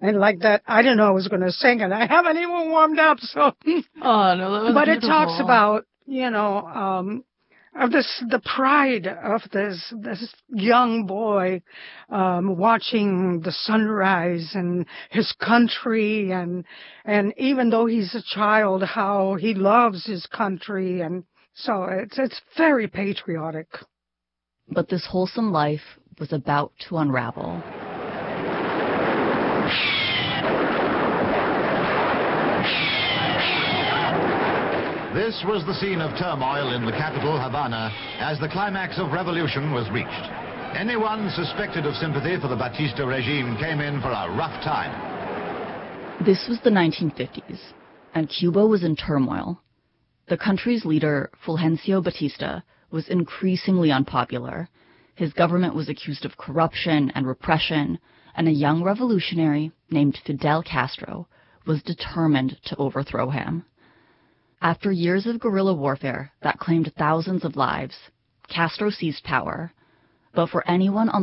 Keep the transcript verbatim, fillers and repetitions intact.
And like that, I didn't know I was going to sing, and I haven't even warmed up. So, oh no, that was but beautiful. It talks about, you know, um, of this, the pride of this this young boy um, watching the sunrise and his country, and and even though he's a child, how he loves his country, and so it's it's very patriotic. But this wholesome life was about to unravel. This was the scene of turmoil in the capital, Havana, as the climax of revolution was reached. Anyone suspected of sympathy for the Batista regime came in for a rough time. This was the nineteen fifties, and Cuba was in turmoil. The country's leader, Fulgencio Batista, was increasingly unpopular. His government was accused of corruption and repression, and a young revolutionary named Fidel Castro was determined to overthrow him. After years of guerrilla warfare that claimed thousands of lives, Castro seized power. But for anyone on